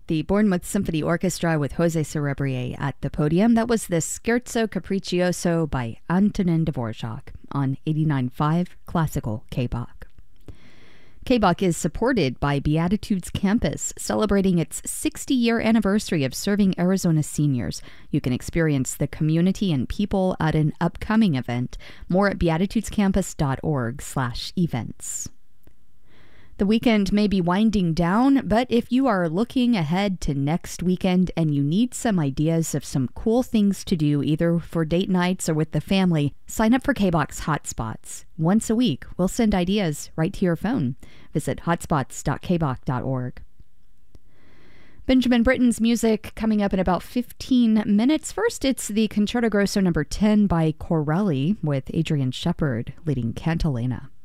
The Bournemouth Symphony Orchestra with Jose Cerebrier at the podium. That was the Scherzo Capriccioso by Antonin Dvorak on 89.5 Classical K-Bach. K-Bach is supported by Beatitudes Campus, celebrating its 60-year anniversary of serving Arizona seniors. You can experience the community and people at an upcoming event. More at beatitudescampus.org/events. The weekend may be winding down, but if you are looking ahead to next weekend and you need some ideas of some cool things to do either for date nights or with the family, sign up for K-Bach's Hotspots. Once a week, we'll send ideas right to your phone. Visit hotspots.kbach.org. Benjamin Britten's music coming up in about 15 minutes. First, it's the Concerto Grosso No. 10 by Corelli with Adrian Shepard leading Cantilena.